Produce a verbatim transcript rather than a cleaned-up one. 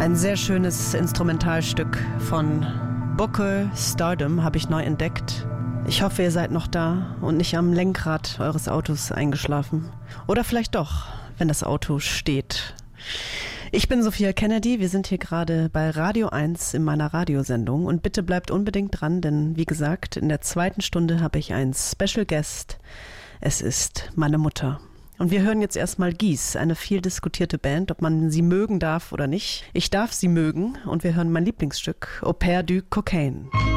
Ein sehr schönes Instrumentalstück von Booker Stardom habe ich neu entdeckt. Ich hoffe, ihr seid noch da und nicht am Lenkrad eures Autos eingeschlafen. Oder vielleicht doch, wenn das Auto steht. Ich bin Sophia Kennedy, wir sind hier gerade bei Radio eins in meiner Radiosendung und bitte bleibt unbedingt dran, denn wie gesagt, in der zweiten Stunde habe ich einen Special Guest. Es ist meine Mutter. Und wir hören jetzt erstmal Gees, eine viel diskutierte Band, ob man sie mögen darf oder nicht. Ich darf sie mögen und wir hören mein Lieblingsstück, Au Pair du Cocaine.